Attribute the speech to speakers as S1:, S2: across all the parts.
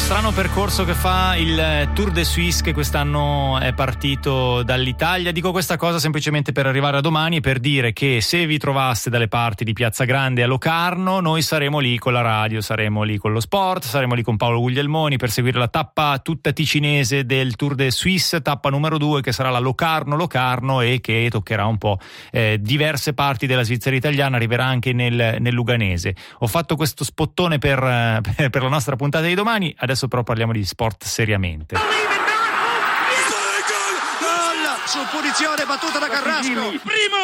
S1: strano percorso che fa il Tour de Suisse, che quest'anno è partito dall'Italia. Dico questa cosa semplicemente per arrivare a domani e per dire che se vi trovaste dalle parti di Piazza Grande a Locarno, noi saremo lì con la radio, saremo lì con lo sport, saremo lì con Paolo Guglielmoni per seguire la tappa tutta ticinese del Tour de Suisse, tappa numero 2, che sarà la Locarno e che toccherà un po' diverse parti della Svizzera italiana, arriverà anche nel Luganese. Ho fatto questo spottone per la nostra puntata di domani, adesso però parliamo di sport seriamente.
S2: Gol su punizione battuta da Carrasco.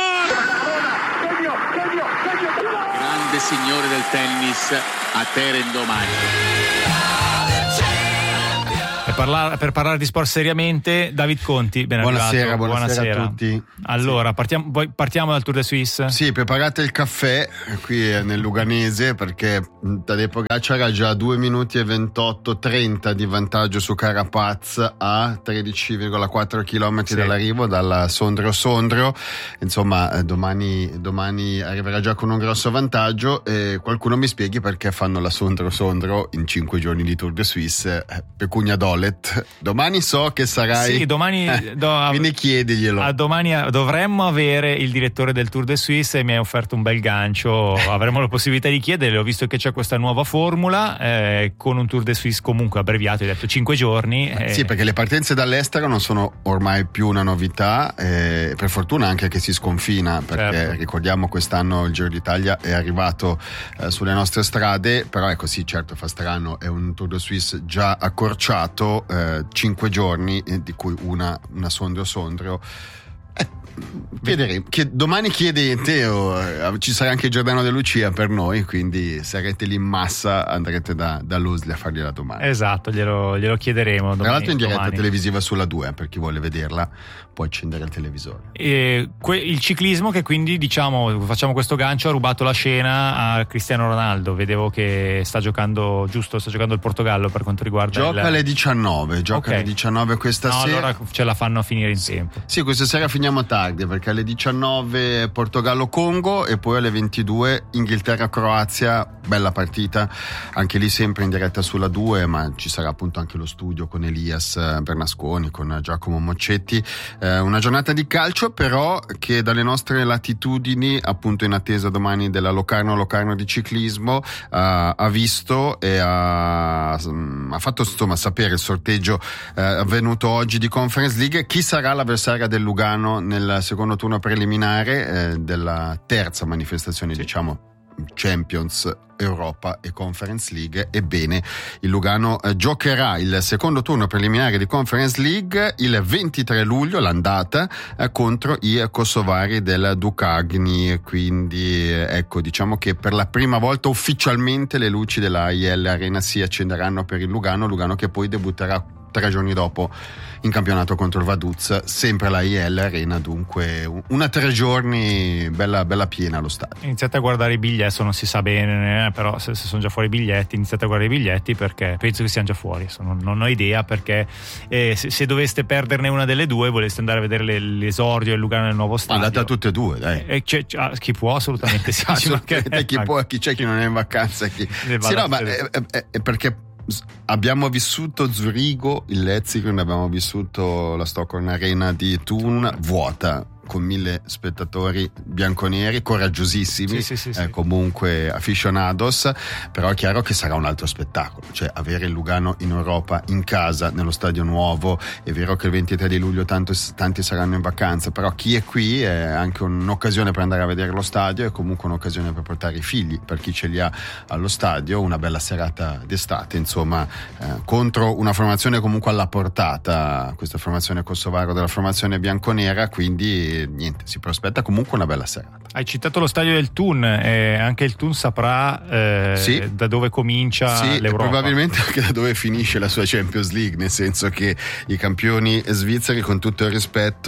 S3: Grande signore del tennis a Teren Domani.
S1: Per parlare di sport seriamente, David Conti, ben
S4: buonasera,
S1: arrivato.
S4: Buonasera a tutti.
S1: Allora, partiamo dal Tour de Suisse.
S4: Sì, preparate il caffè qui nel Luganese, perché Tadej Pogacar ha già 2 minuti e 28-30 di vantaggio su Carapaz a 13,4 km dall'arrivo dalla Sondrio. Insomma, domani arriverà già con un grosso vantaggio, e qualcuno mi spieghi perché fanno la Sondrio in 5 giorni di Tour de Suisse. Pecunia Dolet. Domani so che sarai.
S1: Sì, domani
S4: quindi chiediglielo.
S1: A domani dovremmo avere il direttore del Tour de Suisse e mi ha offerto un bel gancio. Avremo la possibilità di chiederle. Ho visto che c'è questa nuova formula con un Tour de Suisse comunque abbreviato, hai detto 5 giorni.
S4: Sì, perché le partenze dall'estero non sono ormai più una novità, per fortuna anche che si sconfina, perché certo, ricordiamo quest'anno il Giro d'Italia è arrivato sulle nostre strade, però ecco sì, certo fa strano, è un Tour de Suisse già accorciato, 5 giorni, di cui una Sondrio. Chiederemo. Domani chiede Teo, ci sarà anche Giordano De Lucia per noi, quindi sarete lì in massa, andrete da Lusli a fargli la domanda.
S1: Esatto, glielo chiederemo.
S4: Tra l'altro in diretta televisiva sulla 2, per chi vuole vederla può accendere il televisore.
S1: Il ciclismo, che quindi diciamo, facciamo questo gancio, ha rubato la scena a Cristiano Ronaldo. Vedevo che sta giocando il Portogallo per quanto riguarda
S4: Gioca alle 19 alle 19 questa sera.
S1: Allora ce la fanno a finire in tempo.
S4: Sì, questa sera finiamo tardi, perché alle 19 Portogallo-Congo e poi alle 22 Inghilterra-Croazia. Bella partita, anche lì sempre in diretta sulla 2, ma ci sarà appunto anche lo studio con Elias Bernasconi, con Giacomo Moccetti. Una giornata di calcio però che dalle nostre latitudini, appunto in attesa domani della Locarno di ciclismo, ha visto e ha fatto insomma sapere il sorteggio avvenuto oggi di Conference League. Chi sarà l'avversaria del Lugano nel secondo turno preliminare della terza manifestazione, diciamo Champions, Europa e Conference League? Ebbene, il Lugano giocherà il secondo turno preliminare di Conference League il 23 luglio, l'andata, contro i kosovari del Dukagni. Quindi ecco, diciamo che per la prima volta ufficialmente le luci della AIL Arena si accenderanno per il Lugano che poi debutterà 3 giorni dopo in campionato contro il Vaduz, sempre la IL Arena. Dunque una 3 giorni bella piena allo stadio.
S1: Iniziate a guardare i biglietti, adesso non si sa bene, però se sono già fuori i biglietti, iniziate a guardare i biglietti, perché penso che siano già fuori. Non ho idea, perché se doveste perderne una delle due, voleste andare a vedere l'esordio del Lugano nel nuovo stadio,
S4: andate a tutte e due, dai.
S1: Chi può, assolutamente sì.
S4: Chi può, chi c'è, chi non è in vacanza, chi. Sì, no, ma è perché abbiamo vissuto Zurigo, il Leipzig, abbiamo vissuto la Stockholm Arena di Thun vuota, con 1000 spettatori bianconeri coraggiosissimi, sì. Comunque aficionados, però è chiaro che sarà un altro spettacolo, cioè avere il Lugano in Europa, in casa, nello stadio nuovo. È vero che il 23 di luglio tanti saranno in vacanza, però chi è qui è anche un'occasione per andare a vedere lo stadio, è comunque un'occasione per portare i figli, per chi ce li ha allo stadio, una bella serata d'estate, insomma, contro una formazione comunque alla portata, questa formazione kosovaro della formazione bianconera, quindi niente, si prospetta comunque una bella serata.
S1: Hai citato lo stadio del Thun, anche il Thun saprà da dove comincia l'Europa.
S4: Probabilmente anche da dove finisce la sua Champions League, nel senso che i campioni svizzeri, con tutto il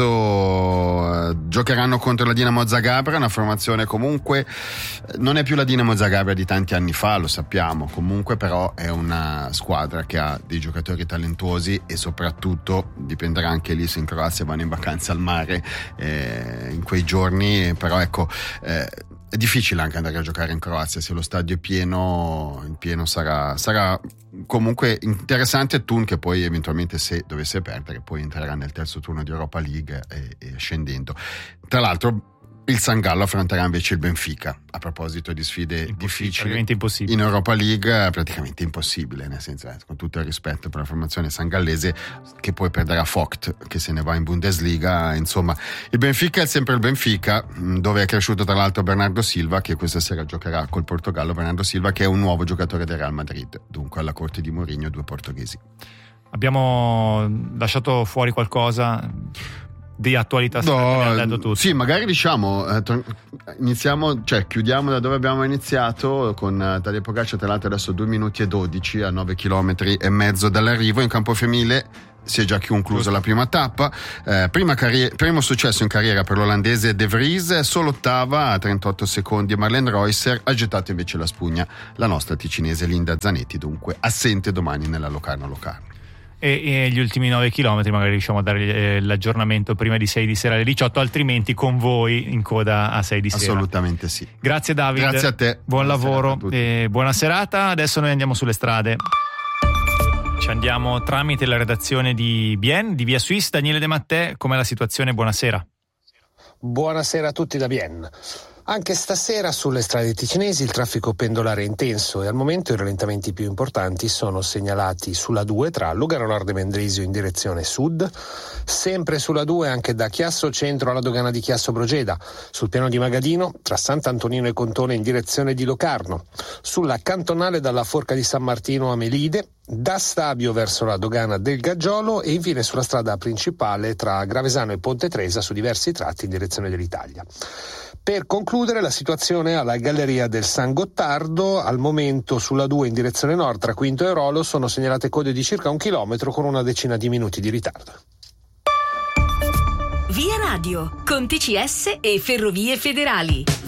S4: rispetto, giocheranno contro la Dinamo Zagabria, una formazione comunque non è più la Dinamo Zagabria di tanti anni fa, lo sappiamo, comunque però è una squadra che ha dei giocatori talentuosi e soprattutto dipenderà anche lì se in Croazia vanno in vacanza al mare in quei giorni, però ecco, È difficile anche andare a giocare in Croazia, se lo stadio è pieno, il pieno sarà comunque interessante. Thun, che poi eventualmente, se dovesse perdere, poi entrerà nel terzo turno di Europa League e scendendo. Tra l'altro il San Gallo affronterà invece il Benfica, a proposito di sfide difficili.
S1: Impossibile.
S4: In Europa League praticamente impossibile, nel senso, con tutto il rispetto per la formazione sangallese, che poi perderà Vogt, che se ne va in Bundesliga. Insomma, il Benfica è sempre il Benfica, dove è cresciuto tra l'altro Bernardo Silva, che questa sera giocherà col Portogallo. Bernardo Silva, che è un nuovo giocatore del Real Madrid, dunque alla corte di Mourinho 2 portoghesi.
S1: Abbiamo lasciato fuori qualcosa di attualità? Abbiamo detto tutto.
S4: Sì, magari diciamo chiudiamo da dove abbiamo iniziato, con Tadej Pogačar, tra l'altro adesso 2 minuti e 12 a 9 chilometri e mezzo dall'arrivo. In campo femminile si è già conclusa la prima tappa, primo successo in carriera per l'olandese De Vries, solo ottava a 38 secondi Marlene Reusser. Ha gettato invece la spugna la nostra ticinese Linda Zanetti, dunque assente domani nella Locarno.
S1: E gli ultimi 9 chilometri magari riusciamo a dare l'aggiornamento prima di 6 di sera alle 18, altrimenti con voi in coda a 6 di sera.
S4: Assolutamente sì.
S1: Grazie David.
S4: Grazie a te.
S1: Buon lavoro e buona serata. Adesso noi andiamo sulle strade. Ci andiamo tramite la redazione di Bienne, di Via Suisse. Daniele De Mattè, com'è la situazione? Buonasera.
S5: Buonasera a tutti da Bienne. Anche stasera sulle strade ticinesi il traffico pendolare è intenso e al momento i rallentamenti più importanti sono segnalati sulla 2 tra Lugano Nord e Mendrisio in direzione sud, sempre sulla 2 anche da Chiasso Centro alla dogana di Chiasso Brogeda, sul piano di Magadino tra Sant'Antonino e Contone in direzione di Locarno, sulla cantonale dalla Forca di San Martino a Melide, da Stabio verso la dogana del Gaggiolo e infine sulla strada principale tra Gravesano e Ponte Tresa su diversi tratti in direzione dell'Italia. Per concludere, la situazione alla Galleria del San Gottardo, al momento sulla 2 in direzione nord tra Quinto e Rolo sono segnalate code di circa 1 chilometro con una decina di minuti di ritardo.
S6: Via Radio con TCS e Ferrovie Federali.